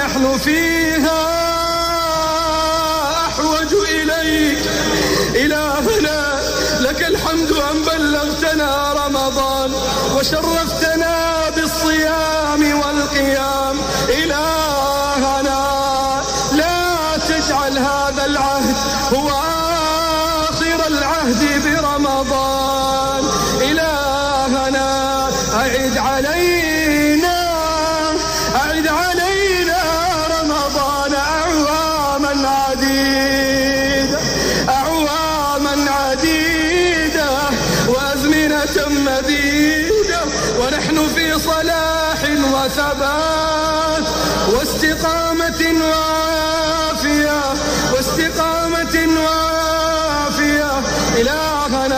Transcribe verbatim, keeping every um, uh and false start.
ونحن فيها أحوج إليك إلهنا. لك الحمد أن بلغتنا رمضان وشرفتنا بالصيام والقيام. إلهنا لا تجعل هذا العهد هو آخر العهد برمضان. إلهنا أعد علينا أعد علينا رمضان أعواما عديدة.